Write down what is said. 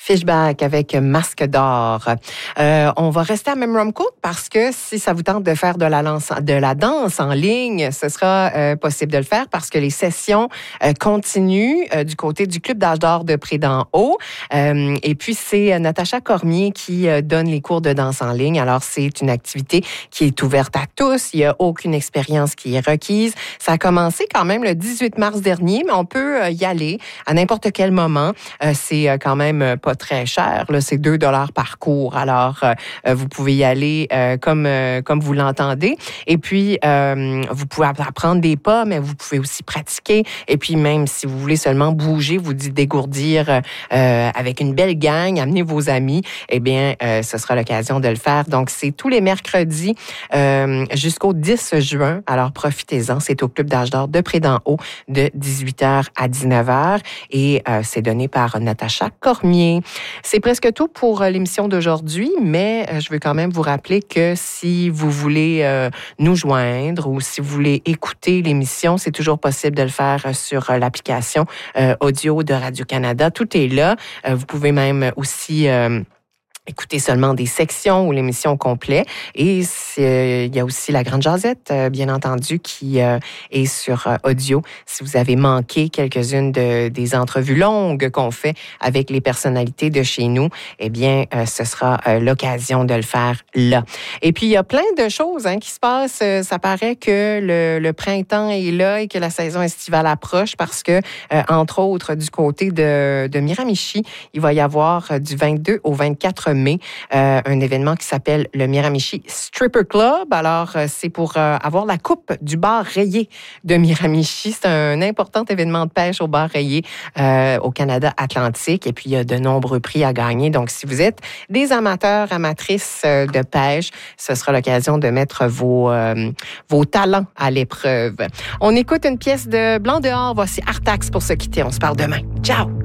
Fishback avec Masque d'or. On va rester à Memramcook parce que si ça vous tente de faire de la danse en ligne, ce sera possible de le faire parce que les sessions continuent du côté du Club d'âge d'or de Pré-d'en-Haut. Et puis, c'est Natacha Cormier qui donne les cours de danse en ligne. Alors, c'est une activité qui est ouverte à tous. Il n'y a aucune expérience qui est requise. Ça a commencé quand même le 18 mars dernier, mais on peut y aller à n'importe quel moment. C'est quand même pas très cher. Là, c'est 2 $ par cours. Alors, vous pouvez y aller comme vous l'entendez. Et puis, vous pouvez apprendre des pas, mais vous pouvez aussi pratiquer. Et puis, même si vous voulez seulement bouger, vous dégourdir avec une belle gang, amener vos amis, eh bien, ce sera l'occasion de le faire. Donc, c'est tous les mercredis jusqu'au 10 juin. Alors, profitez-en. C'est au Club d'âge d'or de Pré-d'en-Haut de 18h à 19h. Et c'est donné par Natacha Cormier. C'est presque tout pour l'émission d'aujourd'hui, mais je veux quand même vous rappeler que si vous voulez nous joindre ou si vous voulez écouter l'émission, c'est toujours possible de le faire sur l'application audio de Radio-Canada. Tout est là. Vous pouvez même aussi écoutez seulement des sections ou l'émission au complet. Et il y a aussi la Grande Jazette, bien entendu, qui est sur audio. Si vous avez manqué quelques-unes des entrevues longues qu'on fait avec les personnalités de chez nous, eh bien, ce sera l'occasion de le faire là. Et puis, il y a plein de choses qui se passent. Ça paraît que le printemps est là et que la saison estivale approche parce que, entre autres, du côté de Miramichi, il va y avoir du 22 au 24 mai, un événement qui s'appelle le Miramichi Stripper Club. Alors, c'est pour avoir la coupe du bar rayé de Miramichi. C'est un important événement de pêche au bar rayé au Canada Atlantique. Et puis, il y a de nombreux prix à gagner. Donc, si vous êtes des amateurs, amatrices de pêche, ce sera l'occasion de mettre vos talents à l'épreuve. On écoute une pièce de Blanc dehors. Voici Artax pour se quitter. On se parle demain. Ciao!